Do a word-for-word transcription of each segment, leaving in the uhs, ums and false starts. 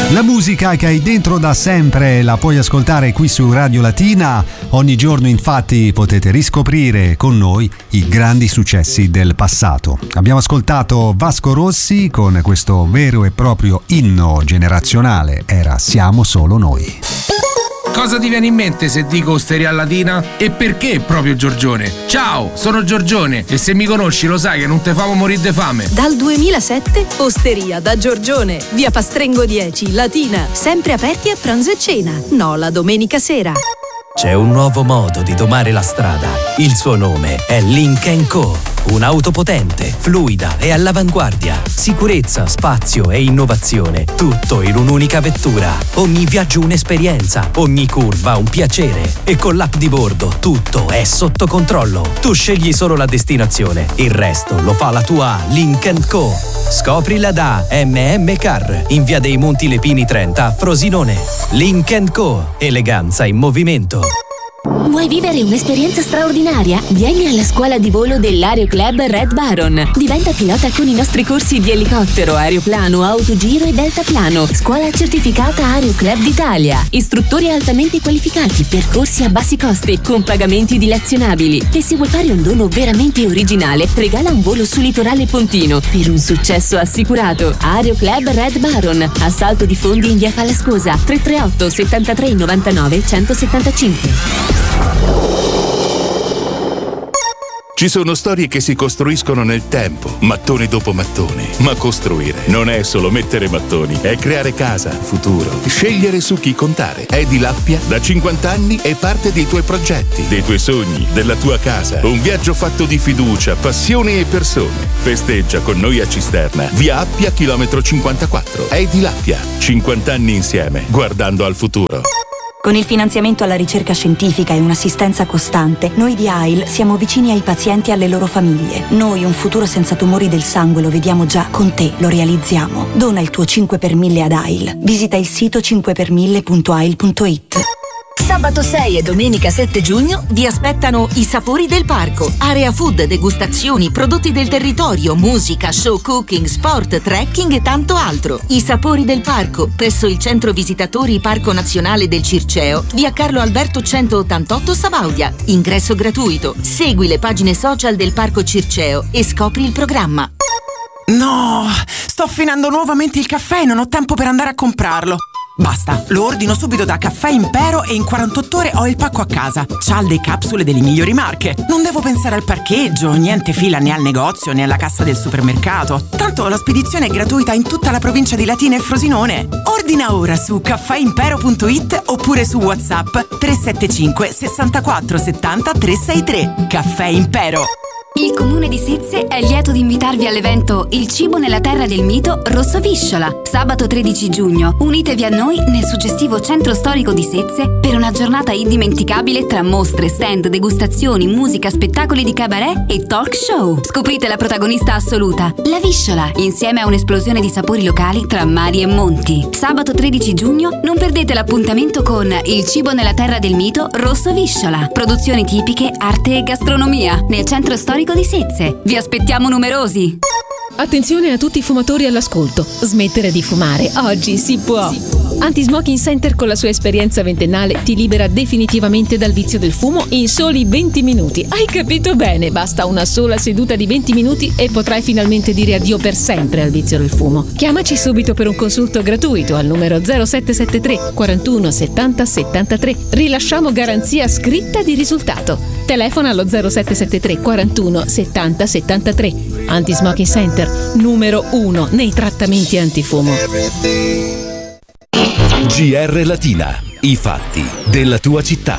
La musica che hai dentro da sempre la puoi ascoltare qui su Radio Latina. Ogni giorno infatti potete riscoprire con noi i grandi successi del passato. Abbiamo ascoltato Vasco Rossi con questo vero e proprio inno generazionale, era Siamo solo noi. Cosa ti viene in mente se dico Osteria Latina? E perché proprio Giorgione? Ciao, sono Giorgione e se mi conosci lo sai che non te famo morire de fame. Dal duemilasette Osteria da Giorgione, via Pastrengo dieci, Latina, sempre aperti a pranzo e cena, no la domenica sera. C'è un nuovo modo di domare la strada. Il suo nome è Lynk and Co. Un'auto potente, fluida e all'avanguardia. Sicurezza, spazio e innovazione. Tutto in un'unica vettura. Ogni viaggio un'esperienza, ogni curva un piacere. E con l'app di bordo tutto è sotto controllo. Tu scegli solo la destinazione. Il resto lo fa la tua Lynk and Co. Scoprila da M M Car in via dei Monti Lepini trenta a Frosinone. Lynk and Co. Eleganza in movimento. Vuoi vivere un'esperienza straordinaria? Vieni alla scuola di volo dell'Aero Club Red Baron. Diventa pilota con i nostri corsi di elicottero, aeroplano, autogiro e deltaplano. Scuola certificata Aero Club d'Italia. Istruttori altamente qualificati, percorsi a bassi costi, con pagamenti dilazionabili. E se vuoi fare un dono veramente originale, regala un volo su litorale pontino per un successo assicurato. Aero Club Red Baron. Assalto di fondi in via Falascosa. tre tre otto settantatré novantanove centosettantacinque. Ci sono storie che si costruiscono nel tempo, mattone dopo mattone. Ma costruire non è solo mettere mattoni, è creare casa, futuro, scegliere su chi contare. Edilappia da cinquanta anni è parte dei tuoi progetti, dei tuoi sogni, della tua casa. Un viaggio fatto di fiducia, passione e persone. Festeggia con noi a Cisterna, via Appia, chilometro cinquantaquattro. Edilappia, cinquanta anni insieme, guardando al futuro. Con il finanziamento alla ricerca scientifica e un'assistenza costante, noi di A I L siamo vicini ai pazienti e alle loro famiglie. Noi un futuro senza tumori del sangue lo vediamo già, con te lo realizziamo. Dona il tuo cinque per mille ad A I L. Visita il sito cinque per mille punto a i l punto i t. Sabato sei e domenica sette giugno vi aspettano i sapori del parco. Area food, degustazioni, prodotti del territorio, musica, show cooking, sport, trekking e tanto altro. I sapori del parco presso il centro visitatori Parco Nazionale del Circeo, via Carlo Alberto centottantotto Sabaudia. Ingresso gratuito. Segui le pagine social del Parco Circeo e scopri il programma. No, sto finendo nuovamente il caffè e non ho tempo per andare a comprarlo. Basta, lo ordino subito da Caffè Impero e in quarantotto ore ho il pacco a casa. Cialde e capsule delle migliori marche. Non devo pensare al parcheggio, niente fila né al negozio né alla cassa del supermercato. Tanto la spedizione è gratuita in tutta la provincia di Latina e Frosinone. Ordina ora su caffè impero punto i t oppure su WhatsApp tre sette cinque sessantaquattro settanta trecentosessantatré. Caffè Impero. Il Comune di Sezze è lieto di invitarvi all'evento Il cibo nella terra del mito Rosso Visciola. Sabato tredici giugno, unitevi a noi nel suggestivo centro storico di Sezze per una giornata indimenticabile tra mostre, stand, degustazioni, musica, spettacoli di cabaret e talk show. Scoprite la protagonista assoluta, la Visciola, insieme a un'esplosione di sapori locali tra mari e monti. Sabato tredici giugno non perdete l'appuntamento con Il cibo nella terra del mito Rosso Visciola. Produzioni tipiche, arte e gastronomia nel centro storico di Sezze. Vi aspettiamo numerosi. Attenzione a tutti i fumatori all'ascolto. Smettere di fumare oggi si può. Anti-Smoking Center con la sua esperienza ventennale ti libera definitivamente dal vizio del fumo in soli venti minuti. Hai capito bene? Basta una sola seduta di venti minuti e potrai finalmente dire addio per sempre al vizio del fumo. Chiamaci subito per un consulto gratuito al numero zero sette sette tre quarantuno settanta settantatré. Rilasciamo garanzia scritta di risultato. Telefona allo zero sette sette tre quarantuno settanta settantatré. Anti-Smoking Center, numero uno nei trattamenti antifumo. G R Latina, i fatti della tua città.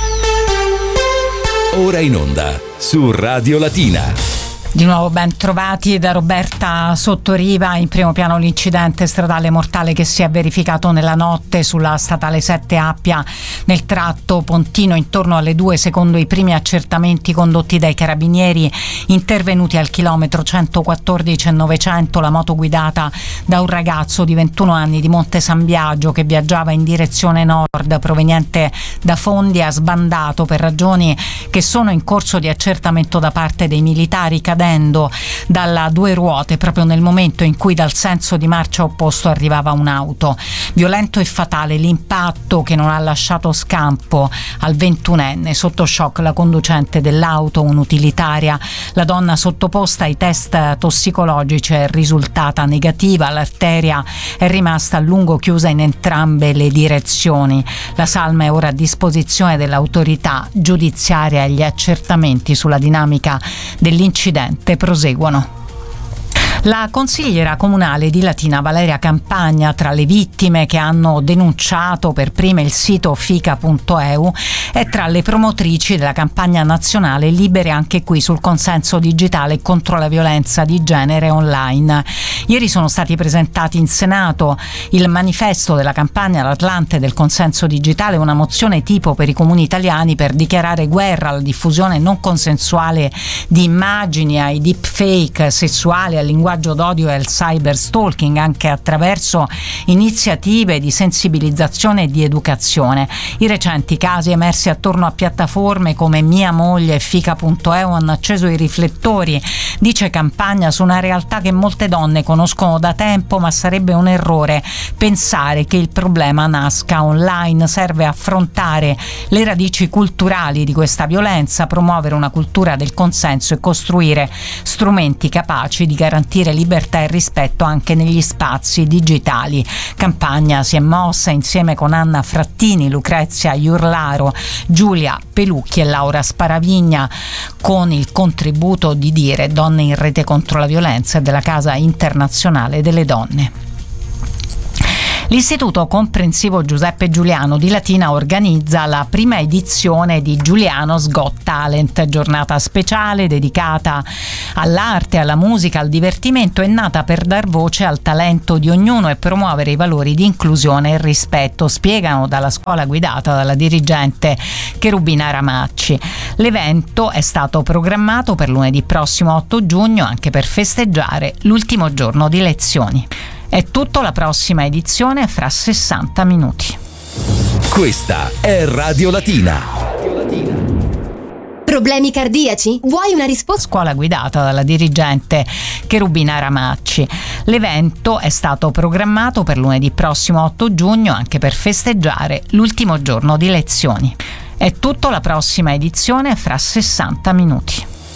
Ora in onda su Radio Latina. Di nuovo ben trovati da Roberta Sottoriva. In primo piano l'incidente stradale mortale che si è verificato nella notte sulla statale sette Appia nel tratto pontino intorno alle due, secondo i primi accertamenti condotti dai carabinieri intervenuti al chilometro centoquattordici e novecento. La moto guidata da un ragazzo di ventuno anni di Monte San Biagio che viaggiava in direzione nord proveniente da Fondi ha sbandato per ragioni che sono in corso di accertamento da parte dei militari, cadendo cadendo dalla due ruote proprio nel momento in cui dal senso di marcia opposto arrivava un'auto. Violento e fatale l'impatto che non ha lasciato scampo al ventunenne. Sotto shock la conducente dell'auto, un'utilitaria. La donna sottoposta ai test tossicologici è risultata negativa. L'arteria è rimasta a lungo chiusa in entrambe le direzioni. La salma è ora a disposizione dell'autorità giudiziaria e gli accertamenti sulla dinamica dell'incidente proseguono. La consigliera comunale di Latina Valeria Campagna, tra le vittime che hanno denunciato per prime il sito fica punto e u, è tra le promotrici della campagna nazionale Libere anche qui sul consenso digitale contro la violenza di genere online. Ieri sono stati presentati in Senato il manifesto della campagna L'Atlante del consenso digitale, una mozione tipo per i comuni italiani per dichiarare guerra alla diffusione non consensuale di immagini, ai deepfake sessuali, al linguaggio d'odio e al cyberstalking, anche attraverso iniziative di sensibilizzazione e di educazione. I recenti casi emersi attorno a piattaforme come Mia Moglie e fica punto e u hanno acceso i riflettori, dice Campagna, su una realtà che molte donne conoscono da tempo, ma sarebbe un errore pensare che il problema nasca online. Serve affrontare le radici culturali di questa violenza, promuovere una cultura del consenso e costruire strumenti capaci di garantire libertà e rispetto anche negli spazi digitali. Campagna si è mossa insieme con Anna Frattini, Lucrezia Iurlaro, Giulia Pelucchi e Laura Sparavigna, con il contributo di Dire Donne in Rete contro la Violenza e della Casa Internazionale delle Donne. L'Istituto Comprensivo Giuseppe Giuliano di Latina organizza la prima edizione di Giuliano's Got Talent, giornata speciale dedicata all'arte, alla musica, al divertimento. È nata per dar voce al talento di ognuno e promuovere i valori di inclusione e rispetto, spiegano dalla scuola guidata dalla dirigente Cherubina Ramacci. L'evento è stato programmato per lunedì prossimo otto giugno, anche per festeggiare l'ultimo giorno di lezioni. È tutto, la prossima edizione fra sessanta minuti. Questa è Radio Latina. Problemi cardiaci? Vuoi una risposta? Scuola guidata dalla dirigente Cherubina Ramacci. L'evento è stato programmato per lunedì prossimo otto giugno, anche per festeggiare l'ultimo giorno di lezioni. È tutto, la prossima edizione fra sessanta minuti.